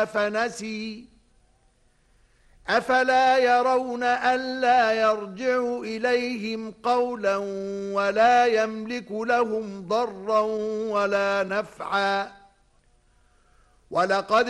فنسي أفلا يرون ألا يرجع إليهم قولا ولا يملك لهم ضرا ولا نفعا ولقد